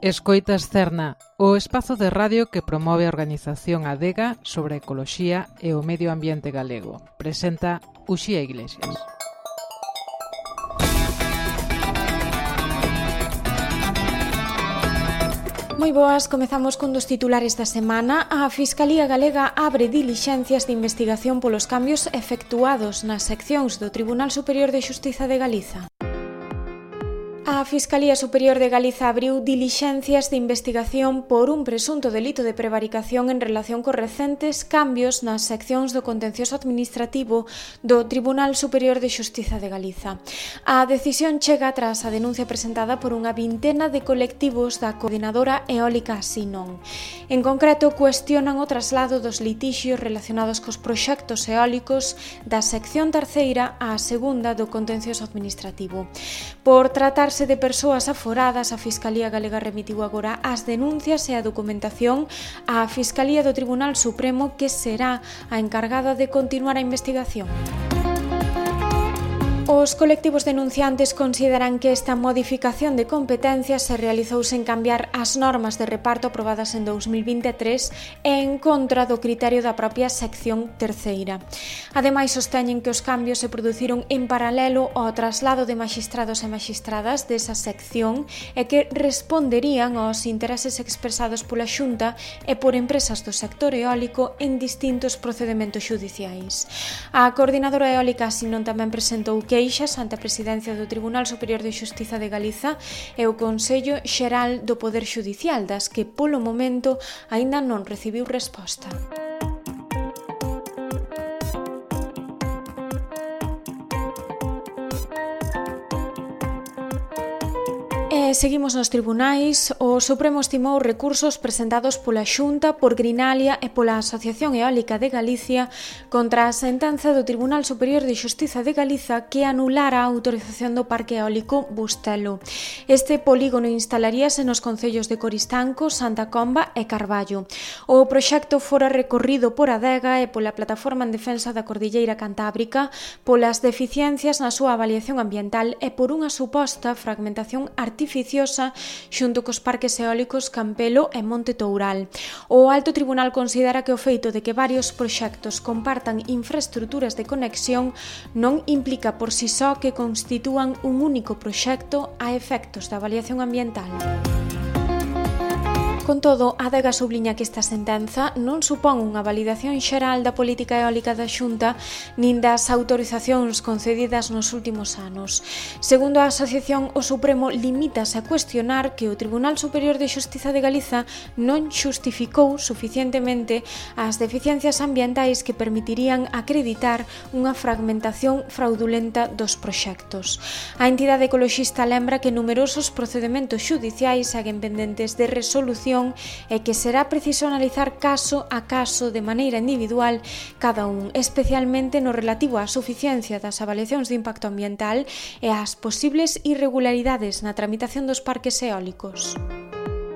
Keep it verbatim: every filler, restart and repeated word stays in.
Escoitas Cerna, o espazo de radio que promove a organización Adega sobre a ecoloxía e o medio ambiente galego. Presenta Uxía Iglesias. Moi boas, comezamos cun dos titulares da semana. A Fiscalía Galega abre dilixencias de investigación polos cambios efectuados nas seccións do Tribunal Superior de Xustiza de Galiza. A Fiscalía Superior de Galiza abriu dilixencias de investigación por un presunto delito de prevaricación en relación cos recentes cambios nas seccións do contencioso administrativo do Tribunal Superior de Xustiza de Galiza. A decisión chega tras a denuncia presentada por unha vintena de colectivos da Coordinadora Eólica Sinon. En concreto, cuestionan o traslado dos litixios relacionados cos proxectos eólicos da sección terceira á segunda do contencioso administrativo. Por tratarse de persoas aforadas, a Fiscalía Galega remitiu agora as denuncias e a documentación á Fiscalía do Tribunal Supremo, que será a encargada de continuar a investigación. Os colectivos denunciantes consideran que esta modificación de competencias se realizou sen cambiar as normas de reparto aprobadas en dous mil vinte e tres e en contra do criterio da propia sección terceira. Ademais, sosteñen que os cambios se produciron en paralelo ao traslado de maxistrados e maxistradas desa sección e que responderían aos intereses expresados pola Xunta e por empresas do sector eólico en distintos procedementos xudiciais. A Coordinadora Eólica Sinon tamén presentou queixas ante a Presidencia do Tribunal Superior de Xustiza de Galiza e o Consello Xeral do Poder Xudicial, das que, polo momento, aínda non recibiu resposta. E seguimos nos tribunais. O Supremo estimou recursos presentados pola Xunta, por Grinalia e pola Asociación Eólica de Galicia contra a sentenza do Tribunal Superior de Xustiza de Galiza que anulara a autorización do Parque Eólico Bustelo. Este polígono instalaríase nos concellos de Coristanco, Santa Comba e Carballo. O proxecto fora recorrido por Adega e pola Plataforma en Defensa da Cordilleira Cantábrica polas deficiencias na súa avaliación ambiental e por unha suposta fragmentación artificial artificiosa xunto cos parques eólicos Campelo e Monte Toural. O Alto Tribunal considera que o feito de que varios proxectos compartan infraestruturas de conexión non implica por si só que constitúan un único proxecto a efectos da avaliación ambiental. Con todo, Adega subliña que esta sentenza non supón unha validación xeral da política eólica da Xunta nin das autorizacións concedidas nos últimos anos. Segundo a asociación, o Supremo limítase a cuestionar que o Tribunal Superior de Xustiza de Galiza non xustificou suficientemente as deficiencias ambientais que permitirían acreditar unha fragmentación fraudulenta dos proxectos. A entidade ecoloxista lembra que numerosos procedementos xudiciais seguen pendentes de resolución e que será preciso analizar caso a caso de maneira individual cada un, especialmente no relativo á suficiencia das avaliacións de impacto ambiental e ás posibles irregularidades na tramitación dos parques eólicos.